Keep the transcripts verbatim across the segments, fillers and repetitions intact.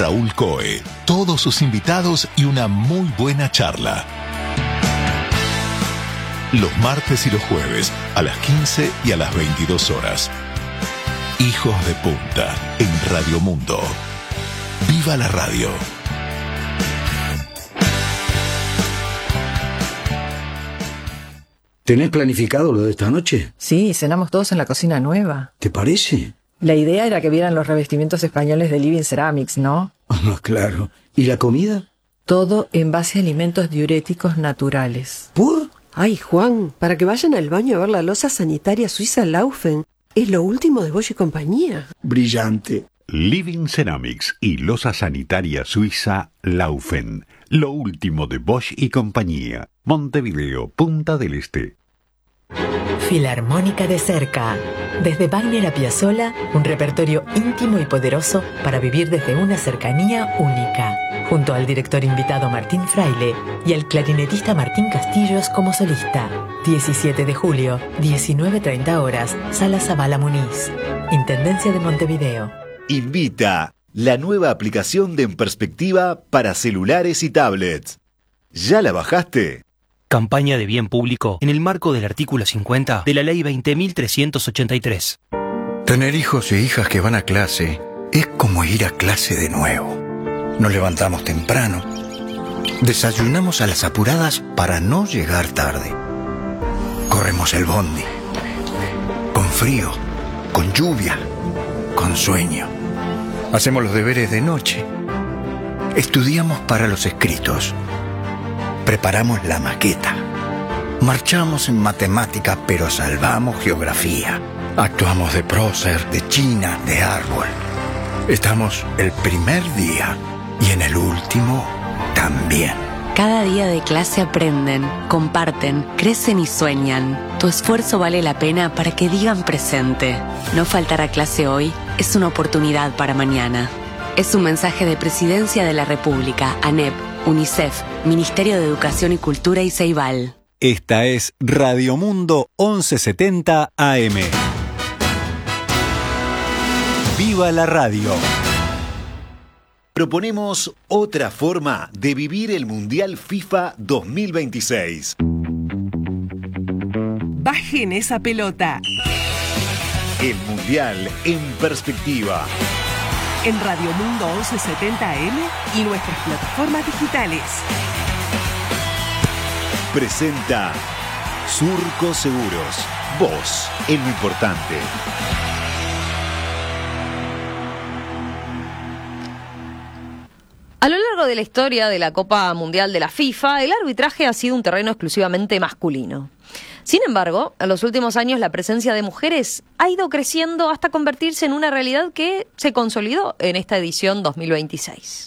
Raúl Coe, todos sus invitados y una muy buena charla. Los martes y los jueves a las quince y a las veintidós horas. Hijos de Punta en Radio Mundo. ¡Viva la radio! ¿Tenés planificado lo de esta noche? Sí, cenamos todos en la cocina nueva. ¿Te parece? La idea era que vieran los revestimientos españoles de Living Ceramics, ¿no? Ah, claro. ¿Y la comida? Todo en base a alimentos diuréticos naturales. ¿Por? Ay, Juan, para que vayan al baño a ver la loza sanitaria suiza Laufen. Es lo último de Bosch y compañía. Brillante. Living Ceramics y loza sanitaria suiza Laufen. Lo último de Bosch y compañía. Montevideo, Punta del Este. Filarmónica de cerca. Desde Wagner a Piazzolla, un repertorio íntimo y poderoso para vivir desde una cercanía única. Junto al director invitado Martín Fraile y al clarinetista Martín Castillos como solista. diecisiete de julio, diecinueve treinta horas, Sala Zabala Muniz. Intendencia de Montevideo. Invita la nueva aplicación de En Perspectiva para celulares y tablets. ¿Ya la bajaste? Campaña de bien público en el marco del artículo cincuenta de la Ley veinte mil trescientos ochenta y tres. Tener hijos e hijas que van a clase es como ir a clase de nuevo. Nos levantamos temprano, desayunamos a las apuradas para no llegar tarde. Corremos el bondi, con frío, con lluvia, con sueño. Hacemos los deberes de noche. Estudiamos para los escritos. Preparamos la maqueta. Marchamos en matemática, pero salvamos geografía. Actuamos de prócer, de china, de árbol. Estamos el primer día y en el último también. Cada día de clase aprenden, comparten, crecen y sueñan. Tu esfuerzo vale la pena para que digan presente. No faltar a clase hoy es una oportunidad para mañana. Es un mensaje de Presidencia de la República, ANEP, UNICEF, Ministerio de Educación y Cultura y Ceibal. Esta es Radio Mundo once setenta A M. ¡Viva la radio! Proponemos otra forma de vivir el Mundial FIFA dos mil veintiséis. Bajen esa pelota. El Mundial en perspectiva. En Radio Mundo once setenta A M y nuestras plataformas digitales. Presenta Surco Seguros. Vos en lo importante. A lo largo de la historia de la Copa Mundial de la FIFA, el arbitraje ha sido un terreno exclusivamente masculino. Sin embargo, en los últimos años la presencia de mujeres ha ido creciendo hasta convertirse en una realidad que se consolidó en esta edición dos mil veintiséis.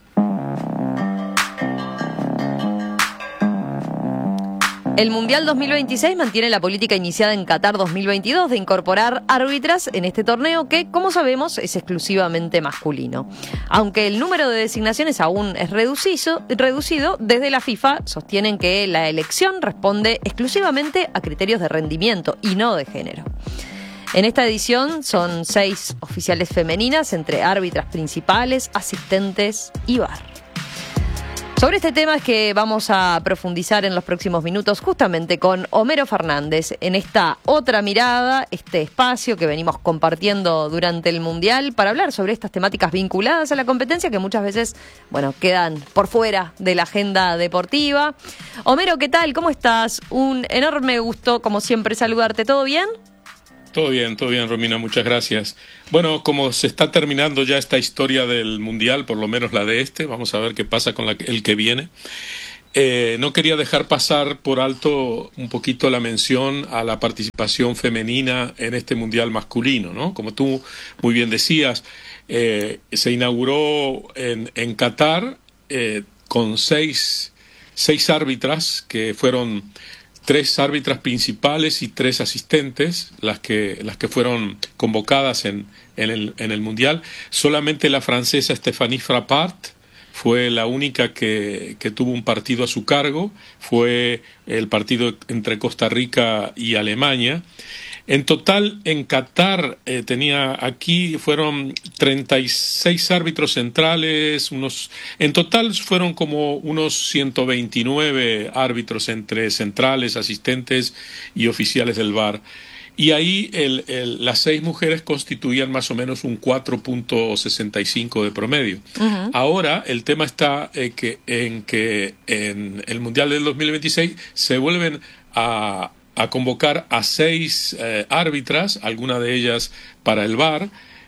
El Mundial dos mil veintiséis mantiene la política iniciada en Qatar dos mil veintidós de incorporar árbitras en este torneo que, como sabemos, es exclusivamente masculino. Aunque el número de designaciones aún es reducido, reducido, desde la FIFA sostienen que la elección responde exclusivamente a criterios de rendimiento y no de género. En esta edición son seis oficiales femeninas entre árbitras principales, asistentes y V A R. Sobre este tema es que vamos a profundizar en los próximos minutos justamente con Homero Fernández en esta otra mirada, este espacio que venimos compartiendo durante el Mundial para hablar sobre estas temáticas vinculadas a la competencia que muchas veces, bueno, quedan por fuera de la agenda deportiva. Homero, ¿qué tal? ¿Cómo estás? Un enorme gusto, como siempre, saludarte. ¿Todo bien? Todo bien, todo bien, Romina, muchas gracias. Bueno, como se está terminando ya esta historia del Mundial, por lo menos la de este, vamos a ver qué pasa con la, el que viene. Eh, no quería dejar pasar por alto un poquito la mención a la participación femenina en este Mundial masculino, ¿no? Como tú muy bien decías, eh, se inauguró en, en Qatar eh, con seis, seis árbitras que fueron... Tres árbitras principales y tres asistentes, las que, las que fueron convocadas en, en, el, en el Mundial. Solamente la francesa Stéphanie Frappart fue la única que, que tuvo un partido a su cargo. Fue el partido entre Costa Rica y Alemania. En total, en Qatar eh, tenía aquí, fueron treinta y seis árbitros centrales, unos, en total fueron como unos ciento veintinueve árbitros entre centrales, asistentes y oficiales del V A R. Y ahí el, el, las seis mujeres constituían más o menos un cuatro punto sesenta y cinco de promedio. Uh-huh. Ahora el tema está eh, que, en que en el Mundial del dos mil veintiséis se vuelven a, a convocar a seis eh, árbitras, algunas de ellas para el V A R,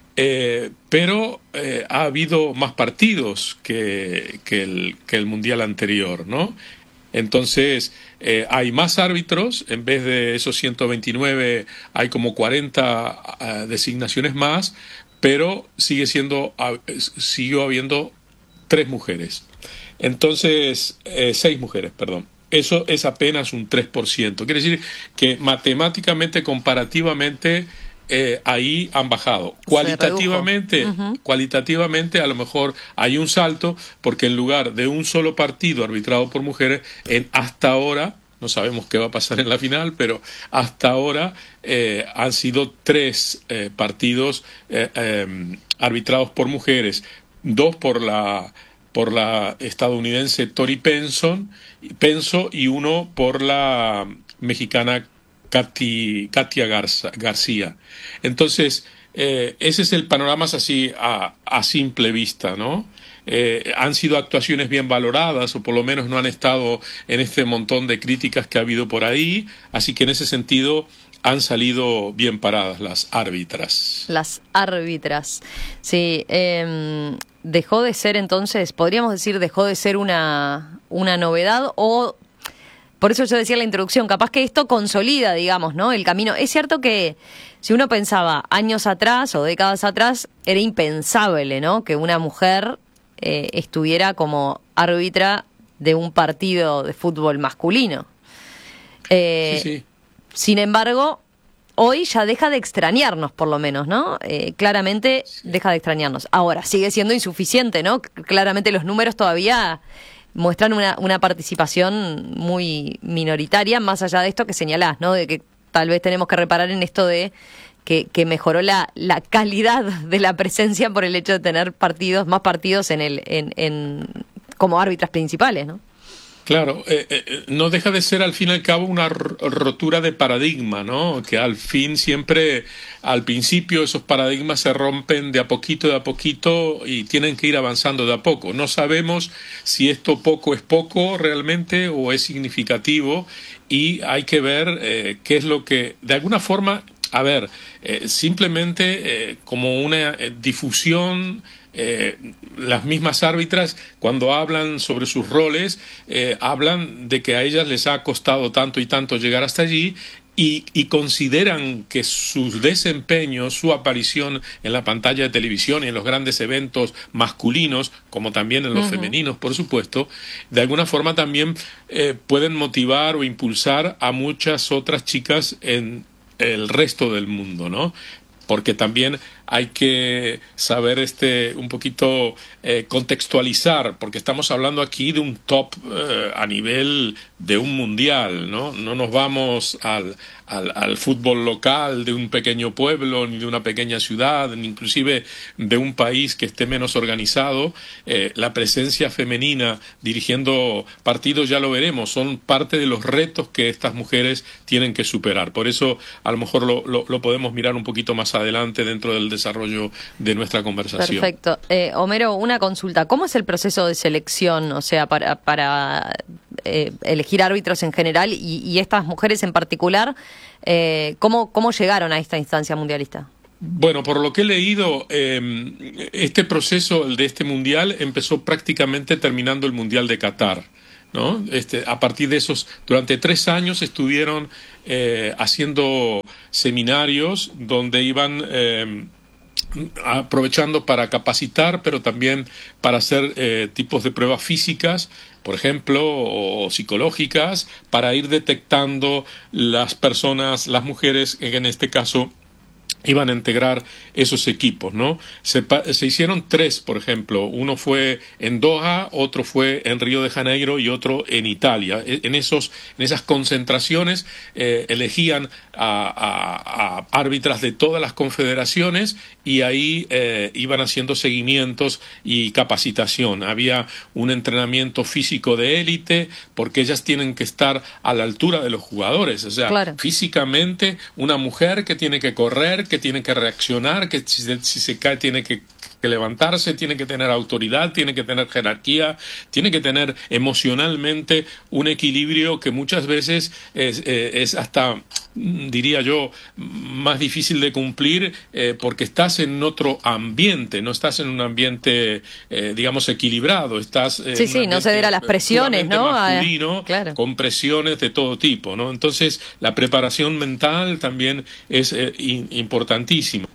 eh, pero eh, ha habido más partidos que, que, el, que el Mundial anterior, ¿no? Entonces, eh, hay más árbitros, en vez de esos ciento veintinueve hay como cuarenta uh, designaciones más, pero sigue siendo, uh, siguió habiendo tres mujeres. Entonces, eh, seis mujeres, perdón. Eso es apenas un tres por ciento. Quiere decir que matemáticamente, comparativamente, Eh, ahí han bajado. Cualitativamente, uh-huh. cualitativamente a lo mejor hay un salto, porque en lugar de un solo partido arbitrado por mujeres, en hasta ahora, no sabemos qué va a pasar en la final, pero hasta ahora eh, han sido tres eh, partidos eh, eh, arbitrados por mujeres, dos por la por la estadounidense Tori Penson, Penso y uno por la mexicana Katy, Katia Garza, García. Entonces, eh, ese es el panorama así a, a simple vista, ¿no? Eh, han sido actuaciones bien valoradas, o por lo menos no han estado en este montón de críticas que ha habido por ahí, así que en ese sentido han salido bien paradas las árbitras. Las árbitras, sí. Eh, dejó de ser entonces, podríamos decir, dejó de ser una, una novedad, o... Por eso yo decía en la introducción, capaz que esto consolida, digamos, ¿no?, el camino. Es cierto que si uno pensaba años atrás o décadas atrás, era impensable, ¿no?, que una mujer eh, estuviera como árbitra de un partido de fútbol masculino. Eh, sí, sí. Sin embargo, hoy ya deja de extrañarnos, por lo menos, ¿no? Eh, claramente sí. deja de extrañarnos. Ahora, sigue siendo insuficiente, ¿no? Claramente los números todavía muestran una, una participación muy minoritaria, más allá de esto que señalás, ¿no?, de que tal vez tenemos que reparar en esto de que, que mejoró la, la calidad de la presencia por el hecho de tener partidos, más partidos en el en, en como árbitras principales, ¿no? Claro, eh, eh, no deja de ser al fin y al cabo una rotura de paradigma, ¿no? Que al fin siempre, al principio esos paradigmas se rompen de a poquito, de a poquito y tienen que ir avanzando de a poco. No sabemos si esto poco es poco realmente o es significativo, y hay que ver eh, qué es lo que, de alguna forma, a ver, eh, simplemente eh, como una eh, difusión. Eh, las mismas árbitras, cuando hablan sobre sus roles, eh, hablan de que a ellas les ha costado tanto y tanto llegar hasta allí, y, y consideran que su desempeño, su aparición en la pantalla de televisión y en los grandes eventos masculinos, como también en los uh-huh. femeninos, por supuesto, de alguna forma también eh, pueden motivar o impulsar a muchas otras chicas en el resto del mundo, ¿no? Porque también hay que saber este un poquito eh, contextualizar, porque estamos hablando aquí de un top eh, a nivel de un mundial, ¿no? No nos vamos al, al, al fútbol local de un pequeño pueblo, ni de una pequeña ciudad, ni inclusive de un país que esté menos organizado. Eh, la presencia femenina dirigiendo partidos, ya lo veremos, son parte de los retos que estas mujeres tienen que superar. Por eso a lo mejor lo, lo, lo podemos mirar un poquito más adelante dentro del desarrollo de nuestra conversación. Perfecto. Eh, Homero, una consulta. ¿Cómo es el proceso de selección, o sea, para, para eh, elegir árbitros en general y, y estas mujeres en particular? Eh, ¿cómo, ¿Cómo llegaron a esta instancia mundialista? Bueno, por lo que he leído, eh, este proceso, el de este mundial, empezó prácticamente terminando el Mundial de Qatar, ¿no? Este, a partir de esos, durante tres años estuvieron eh, haciendo seminarios donde iban eh, aprovechando para capacitar, pero también para hacer eh, tipos de pruebas físicas, por ejemplo, o psicológicas, para ir detectando las personas, las mujeres, en este caso, iban a integrar esos equipos, ¿no? Se, se hicieron tres, por ejemplo. Uno fue en Doha, otro fue en Río de Janeiro y otro en Italia. En, esos, en esas concentraciones eh, elegían a, a, a árbitras de todas las confederaciones y ahí eh, iban haciendo seguimientos y capacitación. Había un entrenamiento físico de élite porque ellas tienen que estar a la altura de los jugadores. O sea, claro. Físicamente, una mujer que tiene que correr, que tiene que reaccionar, que si se, si se cae tiene que, que levantarse, tiene que tener autoridad, tiene que tener jerarquía, tiene que tener emocionalmente un equilibrio que muchas veces es, eh, es hasta, diría yo, más difícil de cumplir eh, porque estás en otro ambiente, no estás en un ambiente, eh, digamos, equilibrado, estás en sí, sí, no ceder a las presiones, ¿no? Masculino, ah, claro. Con presiones de todo tipo, ¿no? Entonces, la preparación mental también es eh, in, importantísima.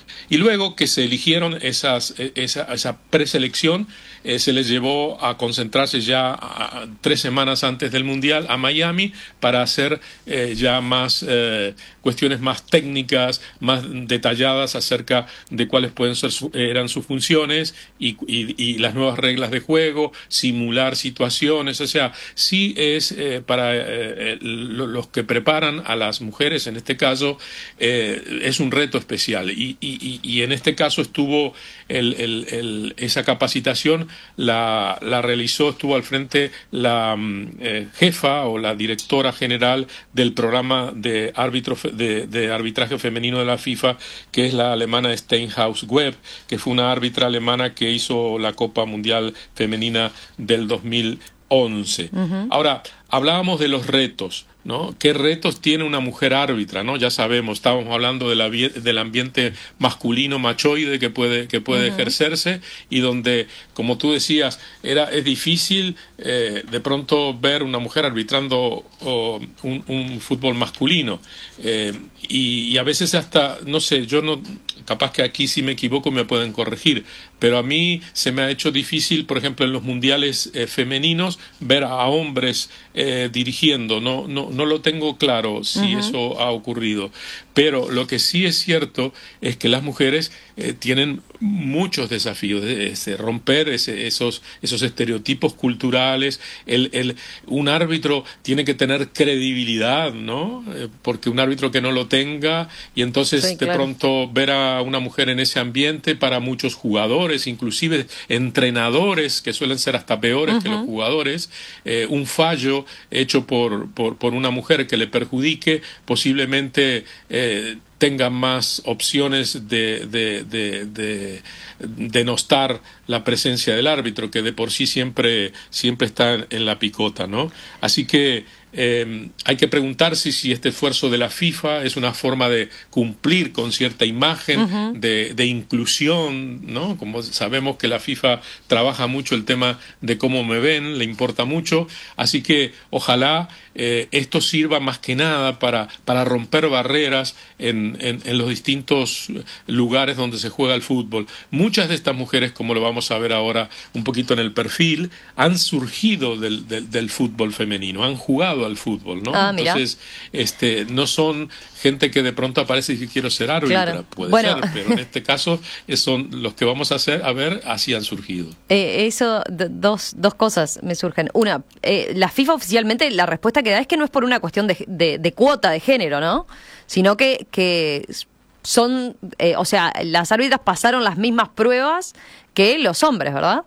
Y luego que se eligieron esas, esa, esa preselección, eh, se les llevó a concentrarse ya a, a, tres semanas antes del Mundial a Miami para hacer eh, ya más eh, cuestiones más técnicas, más detalladas acerca de cuáles pueden ser su, eran sus funciones y, y, y las nuevas reglas de juego, simular situaciones. O sea, sí es eh, para eh, los que preparan a las mujeres, en este caso, eh, es un reto especial. Y, y, y en este caso estuvo el, el, el, esa capacitación la, la realizó, estuvo al frente la eh, jefa o la directora general del programa de, árbitro, de, de arbitraje femenino de la FIFA, que es la alemana Steinhaus Webb, que fue una árbitra alemana que hizo la Copa Mundial Femenina del dos mil once. Uh-huh. Ahora, hablábamos de los retos, ¿no? ¿Qué retos tiene una mujer árbitra, ¿no? Ya sabemos, estábamos hablando de la, del ambiente masculino machoide que puede, que puede uh-huh. ejercerse y donde, como tú decías, era, es difícil eh, de pronto ver una mujer arbitrando oh, un, un fútbol masculino. Eh, y, y a veces hasta, no sé, yo no, capaz que aquí si me equivoco me pueden corregir, pero a mí se me ha hecho difícil, por ejemplo, en los mundiales eh, femeninos, ver a hombres eh, dirigiendo. No, no, no lo tengo claro si uh-huh. eso ha ocurrido. Pero lo que sí es cierto es que las mujeres eh, tienen muchos desafíos de, de romper ese, esos, esos estereotipos culturales. El, el, un árbitro tiene que tener credibilidad, ¿no? Eh, porque un árbitro que no lo tenga, y entonces sí, de claro. pronto ver a una mujer en ese ambiente, para muchos jugadores, inclusive entrenadores, que suelen ser hasta peores uh-huh. que los jugadores, eh, un fallo hecho por, por, por una mujer que le perjudique, posiblemente eh, tengan más opciones de, de, de, de denostar la presencia del árbitro, que de por sí siempre, siempre está en, en la picota, ¿no? Así que eh, hay que preguntarse si este esfuerzo de la FIFA es una forma de cumplir con cierta imagen uh-huh. de, de inclusión, ¿no? Como sabemos que la FIFA trabaja mucho el tema de cómo me ven, le importa mucho, así que ojalá eh, esto sirva más que nada para, para romper barreras en, en, en los distintos lugares donde se juega el fútbol. Muchas de estas mujeres, como lo vamos a ver ahora un poquito en el perfil, han surgido del, del, del fútbol femenino, han jugado al fútbol, ¿no? Ah, entonces, este, no son gente que de pronto aparece y que quiero ser árbitra, claro. puede bueno. ser, pero en este caso son los que vamos a hacer, a ver, así han surgido. Eh, eso, d- dos, dos cosas me surgen. Una, eh, la FIFA oficialmente, la respuesta que da es que no es por una cuestión de, de, de cuota de género, ¿no? Sino que, que son, eh, o sea, las árbitras pasaron las mismas pruebas que los hombres, ¿verdad?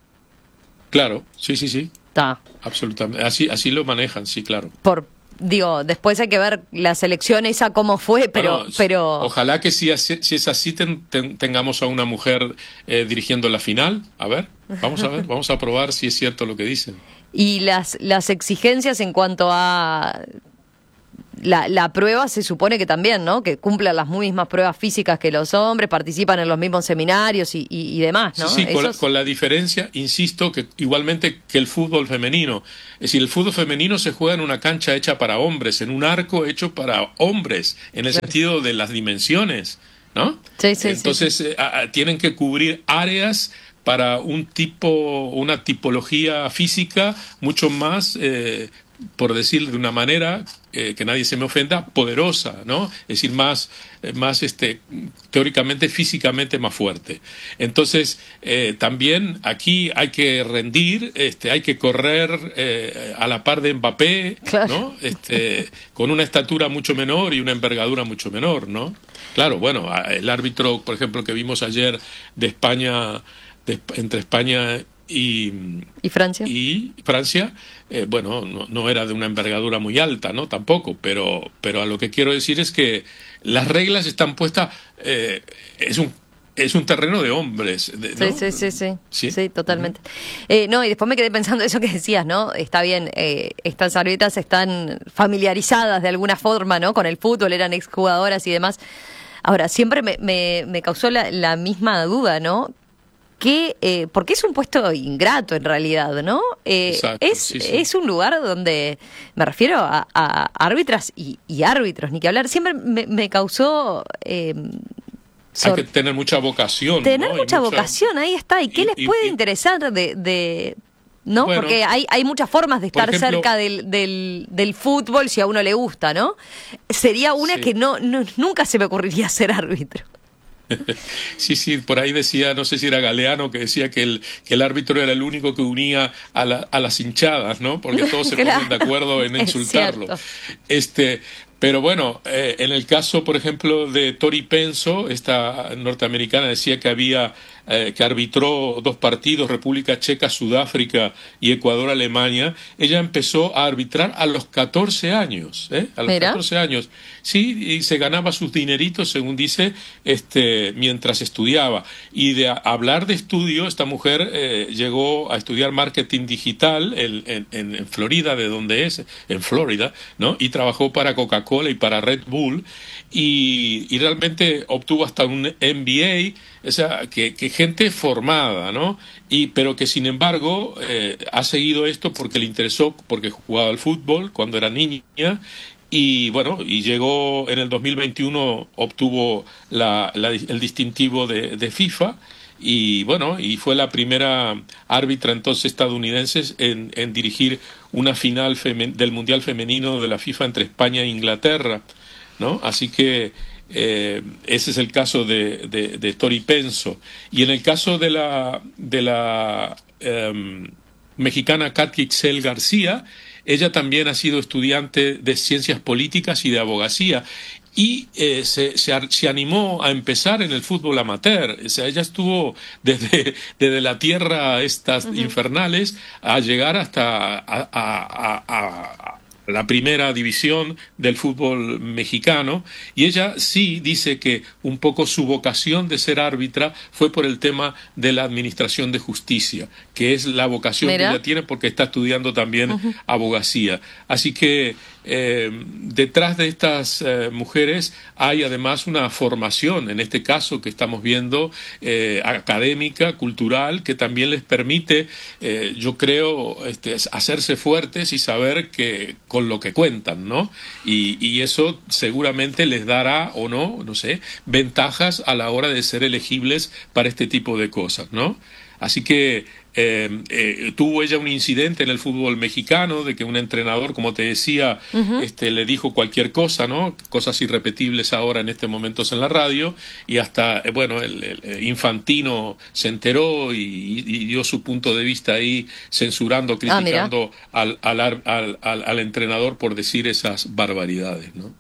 Claro, sí, sí, sí. Está. Absolutamente. Así, así lo manejan, sí, claro. Por, digo, después hay que ver la selección esa cómo fue, pero... Bueno, pero... ojalá que si, si es así ten, ten, tengamos a una mujer eh, dirigiendo la final. A ver, vamos a ver, vamos a probar si es cierto lo que dicen. Y las, las exigencias en cuanto a... La, la prueba se supone que también, ¿no? Que cumplan las mismas pruebas físicas que los hombres, participan en los mismos seminarios y, y, y demás, ¿no? Sí, sí, con la, Esos... con la diferencia, insisto, que igualmente que el fútbol femenino. Es decir, el fútbol femenino se juega en una cancha hecha para hombres, en un arco hecho para hombres, en el sentido de las dimensiones, ¿no? Sí, sí, Entonces, sí, sí. Eh, a, tienen que cubrir áreas para un tipo, una tipología física mucho más eh, por decir de una manera, eh, que nadie se me ofenda, poderosa, ¿no? Es decir, más, eh, más este, teóricamente, físicamente más fuerte. Entonces, eh, también aquí hay que rendir, este, hay que correr eh, a la par de Mbappé, claro. ¿no? Este, con una estatura mucho menor y una envergadura mucho menor, ¿no? Claro, bueno, el árbitro, por ejemplo, que vimos ayer de España, de, entre España y, ¿Y Francia? Y Francia, eh, bueno, no, no era de una envergadura muy alta, ¿no? Tampoco, pero, pero a lo que quiero decir es que las reglas están puestas, eh, es un es un terreno de hombres, ¿no? Sí, sí, sí, sí, sí, sí, totalmente. Eh, no, y después me quedé pensando eso que decías, ¿no? Está bien, eh, estas árbitas están familiarizadas de alguna forma, ¿no? Con el fútbol, eran exjugadoras y demás. Ahora, siempre me, me, me causó la, la misma duda, ¿no? Que, eh, porque es un puesto ingrato en realidad, ¿no? Eh, Exacto, es, sí, sí. es un lugar donde, me refiero a, a árbitras y, y árbitros, ni que hablar, siempre me, me causó... Eh, Hay que tener mucha vocación. Tener ¿no? mucha, mucha vocación, ahí está. ¿Y qué y, les y, puede y, interesar de... de ¿no? Bueno, porque hay, hay muchas formas de estar ejemplo, cerca del, del, del fútbol si a uno le gusta, ¿no? Sería una sí. que no, no nunca se me ocurriría ser árbitro. Sí, sí, por ahí decía, no sé si era Galeano, que decía que el, que el árbitro era el único que unía a, la, a las hinchadas, ¿no? Porque todos se Claro. ponen de acuerdo en insultarlo. Este, pero bueno, eh, en el caso, por ejemplo, de Tori Penso, esta norteamericana decía que había eh, que arbitró dos partidos, República Checa, Sudáfrica y Ecuador, Alemania. Ella empezó a arbitrar a los catorce años, ¿eh? A los Mira. catorce años. Sí, y se ganaba sus dineritos, según dice, este, mientras estudiaba. Y de a, hablar de estudio, esta mujer eh, llegó a estudiar marketing digital en, en, en Florida, de donde es, en Florida, ¿no? Y trabajó para Coca-Cola y para Red Bull, y, y realmente obtuvo hasta un M B A, o sea, que, que gente formada, ¿no? Y, pero que sin embargo eh, ha seguido esto porque le interesó, porque jugaba al fútbol cuando era niña. Y bueno, y llegó en el dos mil veintiuno, obtuvo la, la, el distintivo de, de FIFA, y bueno, y fue la primera árbitra entonces estadounidense en, en dirigir una final femen, del Mundial Femenino de la FIFA entre España e Inglaterra, ¿no? Así que eh, ese es el caso de, de, de Tori Penso. Y en el caso de la, de la eh, mexicana Katy Ixel García, ella también ha sido estudiante de ciencias políticas y de abogacía, y eh, se, se, se animó a empezar en el fútbol amateur. O sea, ella estuvo desde, desde la tierra estas uh-huh. infernales a llegar hasta a, a, a, a la primera división del fútbol mexicano, y ella sí dice que un poco su vocación de ser árbitra fue por el tema de la administración de justicia, que es la vocación Mira. que ella tiene porque está estudiando también uh-huh. abogacía. Así que eh, detrás de estas eh, mujeres hay además una formación, en este caso que estamos viendo, eh, académica, cultural, que también les permite, eh, yo creo, este, hacerse fuertes y saber que con lo que cuentan, ¿no? Y, y eso seguramente les dará, o no, no sé, ventajas a la hora de ser elegibles para este tipo de cosas, ¿no? Así que eh, eh, tuvo ella un incidente en el fútbol mexicano de que un entrenador, como te decía, uh-huh. este, le dijo cualquier cosa, ¿no? Cosas irrepetibles ahora en este momento en la radio, y hasta, eh, bueno, el, el Infantino se enteró y, y dio su punto de vista ahí, censurando, criticando ah, al, al, al, al, al entrenador por decir esas barbaridades, ¿no?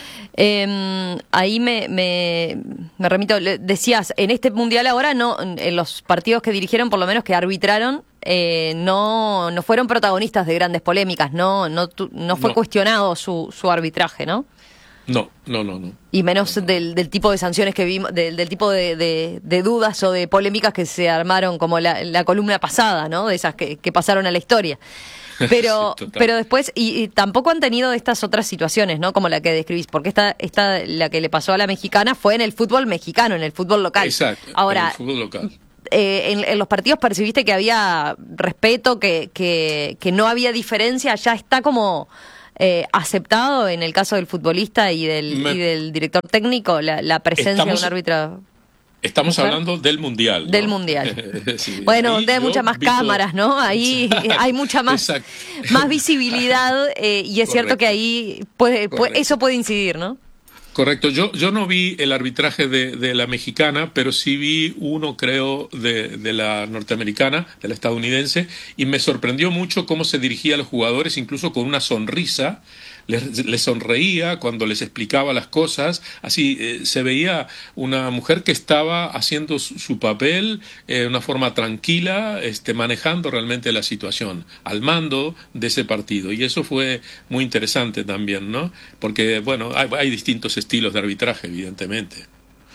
Eh, ahí me, me, me remito, decías, en este mundial ahora, no, en los partidos que dirigieron, por lo menos que arbitraron, eh, no, no fueron protagonistas de grandes polémicas, no, no, no fue no. cuestionado su, su arbitraje, ¿no? No, no, no, no. Y menos del, del tipo de sanciones que vimos, del, del tipo de, de, de dudas o de polémicas que se armaron, como la, la columna pasada, ¿no? De esas que, que pasaron a la historia. Pero, sí, pero después, y, y tampoco han tenido estas otras situaciones, ¿no? Como la que describís, porque esta, esta, la que le pasó a la mexicana fue en el fútbol mexicano, en el fútbol local. Exacto, ahora, en el fútbol local. Eh, en, en los partidos percibiste que había respeto, que, que, que no había diferencia, ya está como eh, aceptado en el caso del futbolista y del, Me, y del director técnico la, la presencia estamos, de un árbitro. Estamos mujer. hablando del Mundial. ¿no? Del Mundial. Sí, bueno, ahí de yo muchas más vi todo. cámaras, ¿no? Ahí hay mucha más, más visibilidad eh, y es Correcto. cierto que ahí puede, puede, Correcto. eso puede incidir, ¿no? Correcto, yo, yo no vi el arbitraje de, de la mexicana, pero sí vi uno, creo, de, de la norteamericana, de la estadounidense, y me sorprendió mucho cómo se dirigía a los jugadores, incluso con una sonrisa, les, les sonreía cuando les explicaba las cosas, así eh, se veía una mujer que estaba haciendo su, su papel eh, de una forma tranquila, este, manejando realmente la situación, al mando de ese partido, y eso fue muy interesante también, ¿no? Porque, bueno, hay, hay distintos estilos de arbitraje, evidentemente.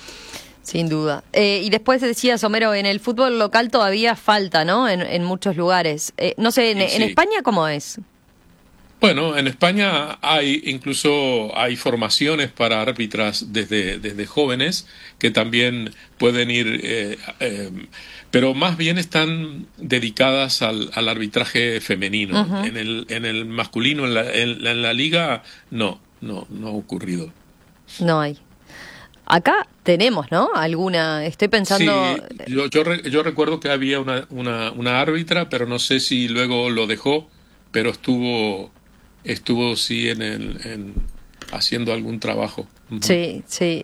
Sin duda. Eh, y después decías, Homero, en el fútbol local todavía falta, ¿no? En, en muchos lugares. Eh, no sé, en, Sí. en España, ¿cómo es? Bueno, en España hay incluso hay formaciones para árbitras desde, desde jóvenes que también pueden ir, eh, eh, pero más bien están dedicadas al, al arbitraje femenino. Ujú. En el, en el masculino, en la, en, la- en la liga, no, no, no ha ocurrido. No hay. Acá tenemos, ¿no? Alguna, estoy pensando... Sí, yo, yo, re- yo recuerdo que había una, una, una árbitra, pero no sé si luego lo dejó, pero estuvo, estuvo sí en el, en, haciendo algún trabajo. Ujú. Sí, sí.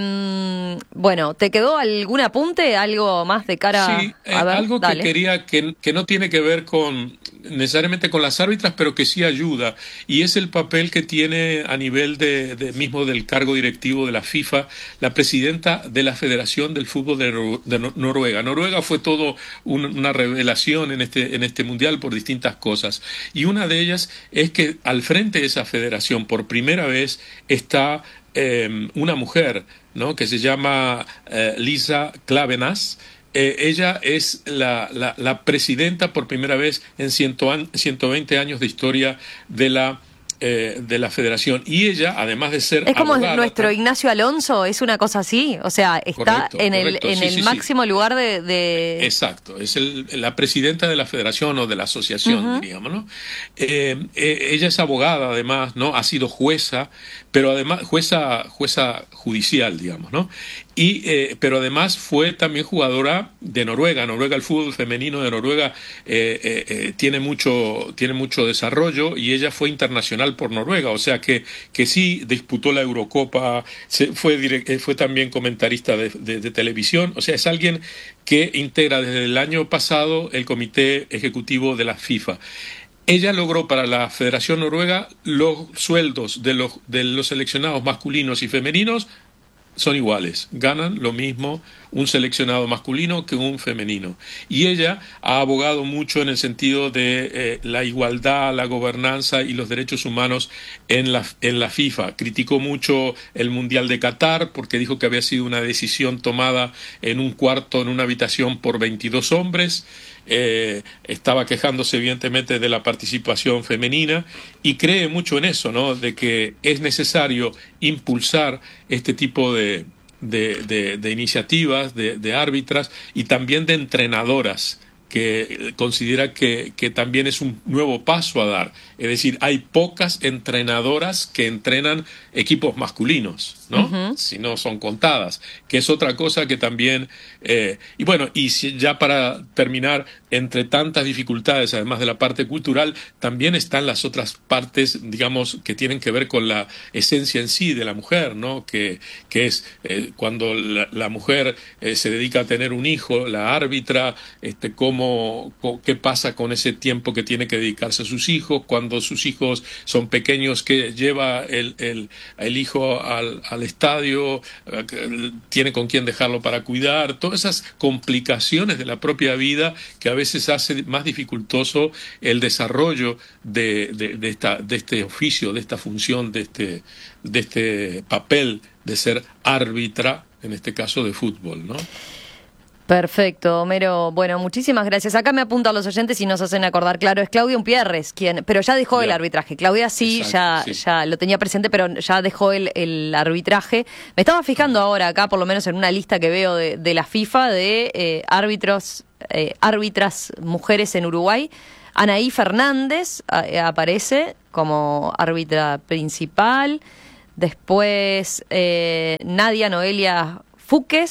Eh, bueno, ¿te quedó algún apunte? ¿Algo más de cara Sí, eh, a ver? algo Dale. que quería, que, que no tiene que ver con necesariamente con las árbitras, pero que sí ayuda, y es el papel que tiene a nivel de, de mismo del cargo directivo de la FIFA, la presidenta de la Federación del Fútbol de, Nor- de Nor- Noruega. Noruega fue todo un- una revelación en este, en este mundial por distintas cosas, y una de ellas es que al frente de esa federación por primera vez está eh, una mujer, ¿no? Que se llama eh, Lisa Klaveness. Eh, ella es la, la, la presidenta por primera vez en ciento, an- ciento veinte años de historia de la, eh, de la federación. Y ella, además de ser Es como abogada, nuestro Ignacio Alonso, es una cosa así. O sea, está Correcto, en el, correcto, en sí, el sí, sí. máximo lugar de... de- Exacto, es el, la presidenta de la federación o de la asociación, Ujú. diríamos, ¿no? Eh, eh, ella es abogada, además, ¿no? Ha sido jueza, pero además jueza, jueza judicial, digamos, ¿no? Y, eh, pero además fue también jugadora de Noruega. Noruega, el fútbol femenino de Noruega eh, eh, eh, tiene mucho, tiene mucho desarrollo, y ella fue internacional por Noruega, o sea que, que sí disputó la Eurocopa, se, fue, direct- eh, fue también comentarista de, de- de televisión, o sea, es alguien que integra desde el año pasado el comité ejecutivo de la FIFA. Ella logró para la Federación Noruega los sueldos de los, de los seleccionados masculinos y femeninos son iguales, ganan lo mismo un seleccionado masculino que un femenino. Y ella ha abogado mucho en el sentido de eh, la igualdad, la gobernanza y los derechos humanos en la, en la FIFA. Criticó mucho el Mundial de Qatar porque dijo que había sido una decisión tomada en un cuarto, en una habitación por veintidós hombres. Eh, estaba quejándose evidentemente de la participación femenina y cree mucho en eso, ¿no? De que es necesario impulsar este tipo de, de, de, de iniciativas, de, de árbitras y también de entrenadoras, que considera que, que también es un nuevo paso a dar. Es decir, hay pocas entrenadoras que entrenan equipos masculinos, ¿no? Ujú. Si no son contadas, que es otra cosa que también... Eh, y bueno, y si, ya para terminar, entre tantas dificultades, además de la parte cultural, también están las otras partes, digamos, que tienen que ver con la esencia en sí de la mujer, ¿no? Que, que es eh, cuando la, la mujer eh, se dedica a tener un hijo, la árbitra, este, cómo, co- qué pasa con ese tiempo que tiene que dedicarse a sus hijos, cuando sus hijos son pequeños, que lleva el, el, el hijo al, al estadio, eh, que tiene con quién dejarlo para cuidar, todas esas complicaciones de la propia vida que a veces hace más dificultoso el desarrollo de, de, de, esta, de este oficio, de esta función, de este, de este papel de ser árbitra, en este caso de fútbol, ¿no? Perfecto, Homero. Bueno, muchísimas gracias. Acá me apuntan los oyentes y nos hacen acordar, claro, es Claudio Umpierres, quien, pero ya dejó Ya. el arbitraje. Claudia sí, Exacto, ya, sí. ya lo tenía presente, pero ya dejó el, el arbitraje. Me estaba fijando ahora acá, por lo menos en una lista que veo de, de la FIFA, de eh, árbitros, eh, árbitras mujeres en Uruguay. Anaí Fernández eh, aparece como árbitra principal. Después eh, Nadia Noelia Fúquez,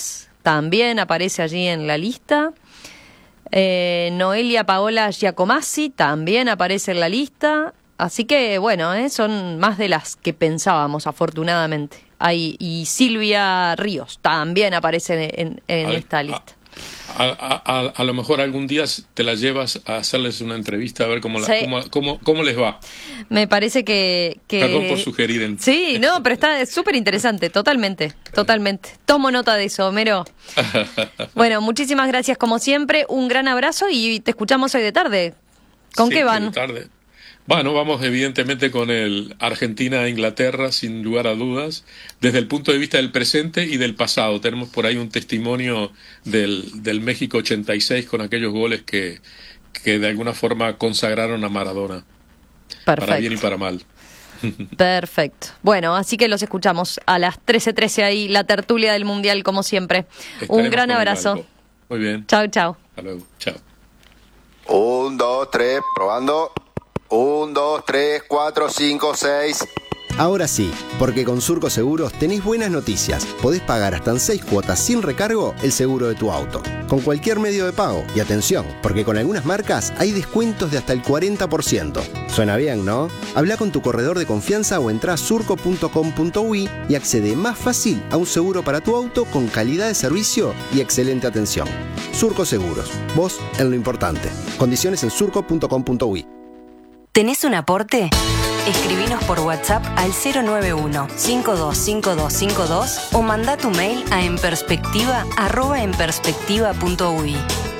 también aparece allí en la lista. Eh, Noelia Paola Giacomazzi también aparece en la lista. Así que, bueno, eh, son más de las que pensábamos, afortunadamente. Hay, y Silvia Ríos también aparece en, en a, esta lista. A, a, a, a lo mejor algún día te la llevas a hacerles una entrevista a ver cómo, la, Sí. cómo, cómo, cómo les va. Me parece que... que... Perdón por sugerir. En... Sí, no, pero está súper interesante, totalmente, totalmente. Tomo nota de eso, Homero. Bueno, muchísimas gracias como siempre, un gran abrazo y te escuchamos hoy de tarde. ¿Con Sí, qué van? de tarde. Bueno, vamos evidentemente con el Argentina-Inglaterra, sin lugar a dudas, desde el punto de vista del presente y del pasado. Tenemos por ahí un testimonio del, del México ochenta y seis con aquellos goles que, que de alguna forma consagraron a Maradona. Perfecto. Para bien y para mal. Perfecto. Bueno, así que los escuchamos a las trece trece ahí, la tertulia del Mundial, como siempre. Estaremos Un gran con el abrazo. Balbo. Muy bien. Chao, chao. Hasta luego. Chao. Un, dos, tres, probando. Un, dos, tres, cuatro, cinco, seis. Ahora sí, porque con Surco Seguros tenés buenas noticias. Podés pagar hasta en seis cuotas sin recargo el seguro de tu auto, con cualquier medio de pago. Y atención, porque con algunas marcas hay descuentos de hasta el cuarenta por ciento. Suena bien, ¿no? Habla con tu corredor de confianza o entrá a surco punto com punto uy y accede más fácil a un seguro para tu auto con calidad de servicio y excelente atención. Surco Seguros, vos en lo importante. Condiciones en surco punto com punto uy. ¿Tenés un aporte? Escribinos por WhatsApp al cero nueve uno, cinco dos cinco dos cinco dos o mandá tu mail a enperspectiva arroba enperspectiva punto uy.